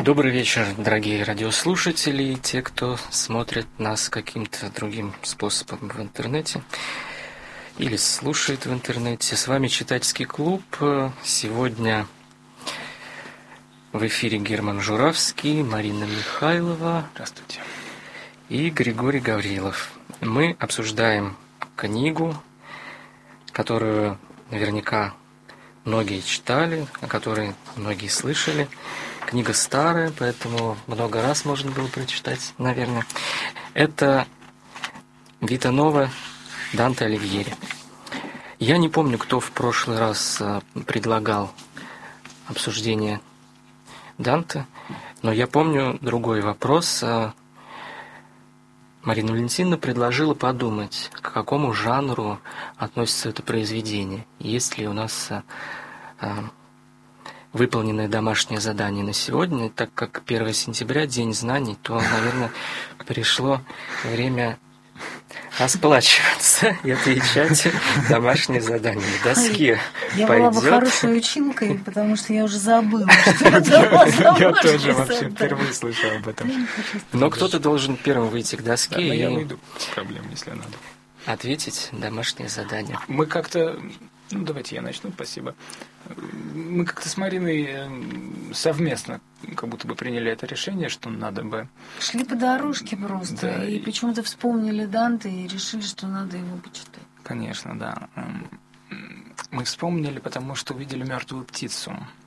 Добрый вечер, дорогие радиослушатели и те, кто смотрит нас каким-то другим способом в интернете или слушает в интернете. С вами Читательский клуб. Сегодня в эфире Герман Журавский, Марина Михайлова. Здравствуйте. И Григорий Гаврилов. Мы обсуждаем книгу, которую наверняка многие читали, о которой многие слышали. Книга старая, поэтому много раз можно было прочитать, наверное. Это Вита Нова Данте Алигьери. Я не помню, кто в прошлый раз предлагал обсуждение Данте, но я помню другой вопрос. Марина Валентиновна предложила подумать, к какому жанру относится это произведение. Есть ли у нас выполненное домашнее задание на сегодня, так как 1 сентября, День знаний, то, наверное, пришло время расплачиваться и отвечать домашнее задание на доске. Я была бы хорошей училкой, потому что я уже забыла, что я тоже вообще впервые слышал об этом. Но кто-то должен первым выйти к доске Я и выйду, проблем, если надо. ответить домашнее задание. Мы как-то... давайте я начну, спасибо. Мы как-то с Мариной совместно как будто бы приняли это решение, что надо бы... Шли по дорожке просто, Да, и почему-то вспомнили Данте и решили, что надо его почитать. Конечно, да. Мы вспомнили, потому что увидели «Мертвую птицу».